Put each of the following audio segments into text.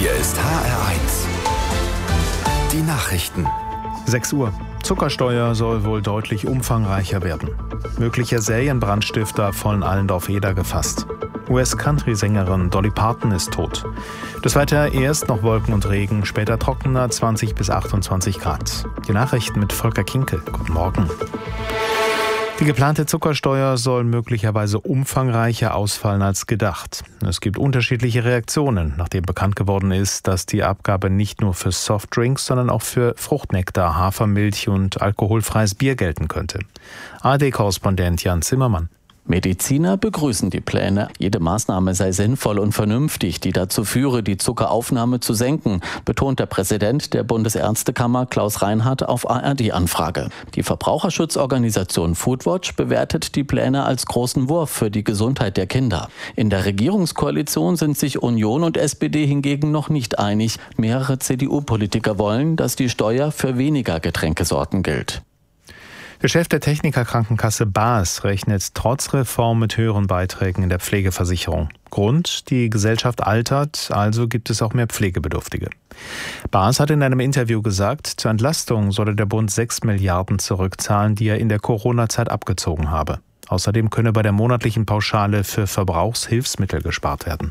Hier ist HR1. Die Nachrichten. 6 Uhr. Zuckersteuer soll wohl deutlich umfangreicher werden. Möglicher Serienbrandstifter von Allendorf-Eder gefasst. US-Country-Sängerin Dolly Parton ist tot. Das Wetter erst noch Wolken und Regen, später trockener, 20 bis 28 Grad. Die Nachrichten mit Volker Kinkel. Guten Morgen. Die geplante Zuckersteuer soll möglicherweise umfangreicher ausfallen als gedacht. Es gibt unterschiedliche Reaktionen, nachdem bekannt geworden ist, dass die Abgabe nicht nur für Softdrinks, sondern auch für Fruchtnektar, Hafermilch und alkoholfreies Bier gelten könnte. ARD-Korrespondent Jan Zimmermann. Mediziner begrüßen die Pläne. Jede Maßnahme sei sinnvoll und vernünftig, die dazu führe, die Zuckeraufnahme zu senken, betont der Präsident der Bundesärztekammer Klaus Reinhardt auf ARD-Anfrage. Die Verbraucherschutzorganisation Foodwatch bewertet die Pläne als großen Wurf für die Gesundheit der Kinder. In der Regierungskoalition sind sich Union und SPD hingegen noch nicht einig. Mehrere CDU-Politiker wollen, dass die Steuer für weniger Getränkesorten gilt. Der Chef der Technikerkrankenkasse BAS rechnet trotz Reform mit höheren Beiträgen in der Pflegeversicherung. Grund: die Gesellschaft altert, also gibt es auch mehr Pflegebedürftige. BAS hat in einem Interview gesagt, zur Entlastung solle der Bund 6 Milliarden zurückzahlen, die er in der Corona-Zeit abgezogen habe. Außerdem könne bei der monatlichen Pauschale für Verbrauchshilfsmittel gespart werden.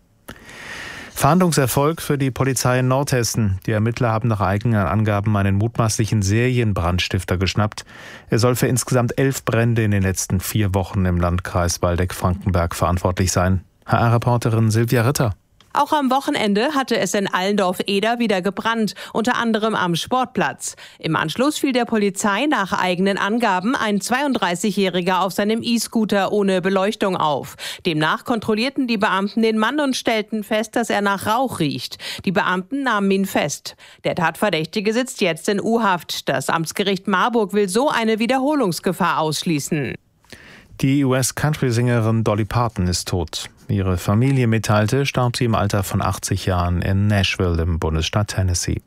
Fahndungserfolg für die Polizei in Nordhessen. Die Ermittler haben nach eigenen Angaben einen mutmaßlichen Serienbrandstifter geschnappt. Er soll für insgesamt 11 Brände in den letzten 4 Wochen im Landkreis Waldeck-Frankenberg verantwortlich sein. HR-Reporterin Silvia Ritter. Auch am Wochenende hatte es in Allendorf-Eder wieder gebrannt, unter anderem am Sportplatz. Im Anschluss fiel der Polizei nach eigenen Angaben ein 32-Jähriger auf seinem E-Scooter ohne Beleuchtung auf. Demnach kontrollierten die Beamten den Mann und stellten fest, dass er nach Rauch riecht. Die Beamten nahmen ihn fest. Der Tatverdächtige sitzt jetzt in U-Haft. Das Amtsgericht Marburg will so eine Wiederholungsgefahr ausschließen. Die US-Country-Sängerin Dolly Parton ist tot. Ihre Familie mitteilte, starb sie im Alter von 80 Jahren in Nashville im Bundesstaat Tennessee.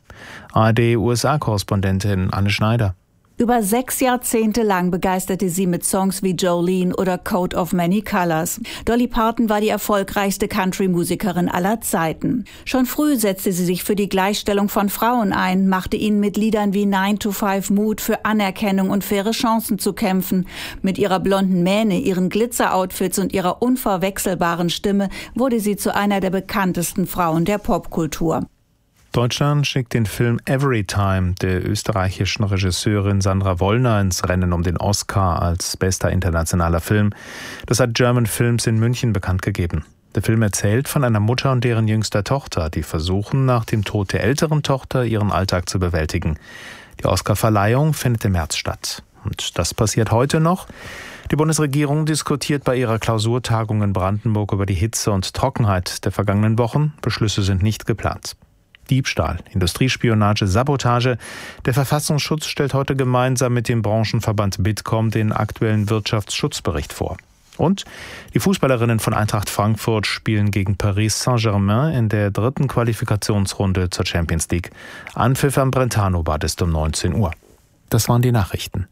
ARD-USA-Korrespondentin Anne Schneider. Über 6 Jahrzehnte lang begeisterte sie mit Songs wie Jolene oder Coat of Many Colors. Dolly Parton war die erfolgreichste Country-Musikerin aller Zeiten. Schon früh setzte sie sich für die Gleichstellung von Frauen ein, machte ihnen mit Liedern wie 9 to 5 Mut, für Anerkennung und faire Chancen zu kämpfen. Mit ihrer blonden Mähne, ihren Glitzer-Outfits und ihrer unverwechselbaren Stimme wurde sie zu einer der bekanntesten Frauen der Popkultur. Deutschland schickt den Film Everytime der österreichischen Regisseurin Sandra Wollner ins Rennen um den Oscar als bester internationaler Film. Das hat German Films in München bekannt gegeben. Der Film erzählt von einer Mutter und deren jüngster Tochter, die versuchen, nach dem Tod der älteren Tochter ihren Alltag zu bewältigen. Die Oscarverleihung findet im März statt. Und das passiert heute noch. Die Bundesregierung diskutiert bei ihrer Klausurtagung in Brandenburg über die Hitze und Trockenheit der vergangenen Wochen. Beschlüsse sind nicht geplant. Diebstahl, Industriespionage, Sabotage. Der Verfassungsschutz stellt heute gemeinsam mit dem Branchenverband Bitkom den aktuellen Wirtschaftsschutzbericht vor. Und die Fußballerinnen von Eintracht Frankfurt spielen gegen Paris Saint-Germain in der 3. Qualifikationsrunde zur Champions League. Anpfiff am Brentano-Bad ist um 19 Uhr. Das waren die Nachrichten.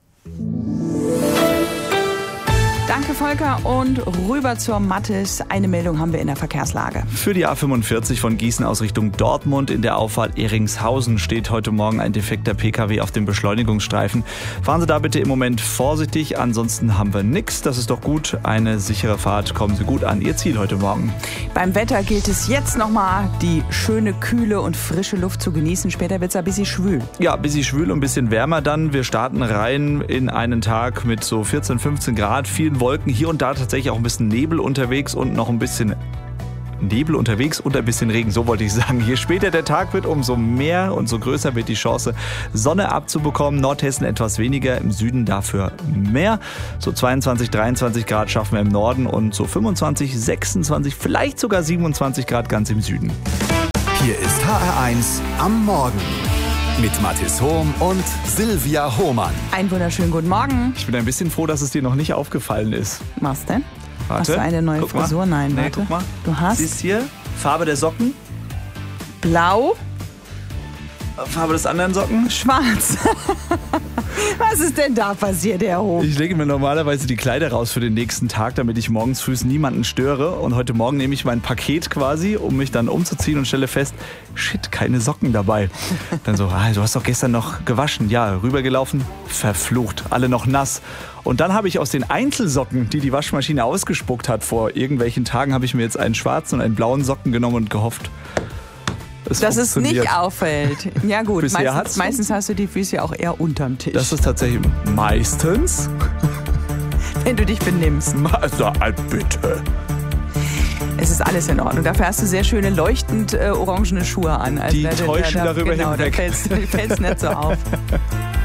Danke, Volker. Und rüber zur Mathis. Eine Meldung haben wir in der Verkehrslage. Für die A45 von Gießen aus Richtung Dortmund in der Auffahrt Ehringshausen steht heute Morgen ein defekter Pkw auf dem Beschleunigungsstreifen. Fahren Sie da bitte im Moment vorsichtig, ansonsten haben wir nichts. Das ist doch gut. Eine sichere Fahrt. Kommen Sie gut an Ihr Ziel heute Morgen. Beim Wetter gilt es jetzt nochmal, die schöne, kühle und frische Luft zu genießen. Später wird es ein bisschen schwül. Ja, ein bisschen schwül und ein bisschen wärmer dann. Wir starten rein in einen Tag mit so 14, 15 Grad, vielen Wolken, hier und da tatsächlich auch ein bisschen Nebel unterwegs und noch ein bisschen und ein bisschen Regen, so wollte ich sagen. Je später der Tag wird, umso mehr und so größer wird die Chance, Sonne abzubekommen. Nordhessen etwas weniger, im Süden dafür mehr. So 22, 23 Grad schaffen wir im Norden und so 25, 26, vielleicht sogar 27 Grad ganz im Süden. Hier ist HR1 am Morgen mit Mathis Hohm und Silvia Hohmann. Einen wunderschönen guten Morgen. Ich bin ein bisschen froh, dass es dir noch nicht aufgefallen ist. Was denn? Warte. Hast du eine neue Frisur? Nein, nee, warte. guck mal. Du hast Siehst hier, Farbe der Socken, blau, Farbe des anderen Socken. schwarz. Was ist denn da passiert, Herr Hof? Ich lege mir normalerweise die Kleider raus für den nächsten Tag, damit ich morgens früh niemanden störe. Und heute Morgen nehme ich mein Paket quasi, um mich dann umzuziehen und stelle fest, shit, keine Socken dabei. Dann so, du hast doch gestern noch gewaschen. Ja, rübergelaufen, verflucht, alle noch nass. Und dann habe ich aus den Einzelsocken, die die Waschmaschine ausgespuckt hat vor irgendwelchen Tagen, habe ich mir jetzt einen schwarzen und einen blauen Socken genommen und gehofft, dass es nicht auffällt. Ja gut, meistens hast du die Füße auch eher unterm Tisch. Das ist tatsächlich meistens. Wenn du dich benimmst. Also, bitte. Es ist alles in Ordnung. Dafür hast du sehr schöne leuchtend orangene Schuhe an. Also die täuschen darüber hinweg. Da fällt's nicht so auf.